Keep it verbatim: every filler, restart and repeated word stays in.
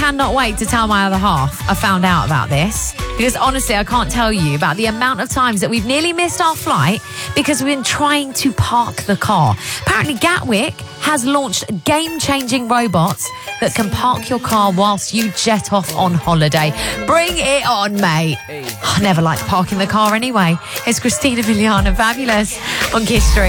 cannot wait to tell my other half I found out about this. Because honestly, I can't tell you about the amount of times that we've nearly missed our flight because we've been trying to park the car. Apparently, Gatwick has launched game-changing robots that can park your car whilst you jet off on holiday. Bring it on, mate. I never liked parking the car anyway. It's Christina Milian and Fabulous on Kiss Street.